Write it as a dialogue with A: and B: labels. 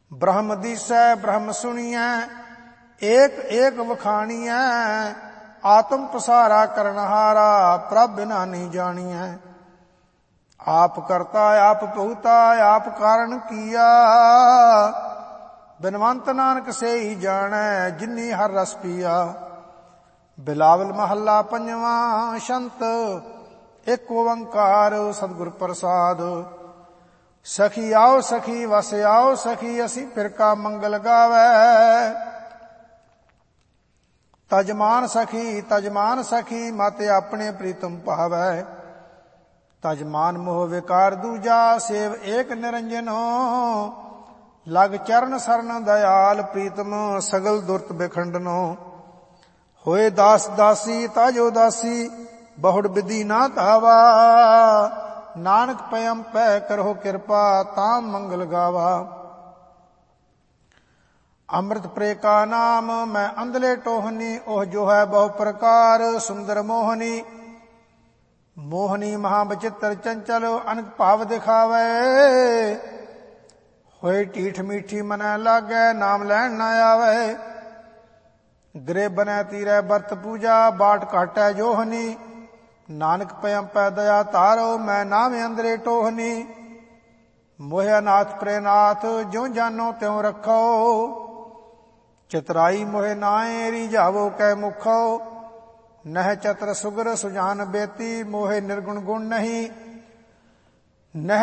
A: ब्रह्म दिसै ब्रह्म सुनियै, एक एक वखाणियै। आत्म पसारा करनहारा, प्रभ बिना नहीं जानियै। आप करता आप भुगता, आप कारण किया। बिनवंत नानक से ही जानै, जिन्नी हर रस पिया। बिलावल महला पंजवा। शंत एक ओंकार, सतगुर प्रसाद। सखी आओ सखी वस आओ सखी, असी फिर का मंगल गावै। तजमान सखी माते अपने प्रीतम पावै। तजमान मोह विकार दूजा, सेव एक निरंजनो। लग चरण सरन दयाल, प्रीतम सगल दुर्त बिखंडनो। होए दास दासी ताजो दासी, बहुड़ विधि ना धावा। नानक पयम पै करहो कृपा, ताम मंगल गावा। अमृत प्रे का नाम मैं अंधले टोहनी, ओह जो है बहु प्रकार सुंदर मोहनी। मोहनी महाबचित्र चंचल, अनक भाव दिखावे। होए टीठ मीठी मनै लागै, नाम लैन न आवे। गिरे बनै तीरै बरत पूजा, बाट काटै जोहनी। नानक पयम पै दया तारो, मैं नाम अंदरे टोहनी। मोह अनाथ प्रेनाथ, ज्यों जानो त्यों रखो। चितराई मोहे नाए, रिझावो कै मुखो। नह चतर सुगर सुजान बेती, मोहे निर्गुण गुण नहीं। नह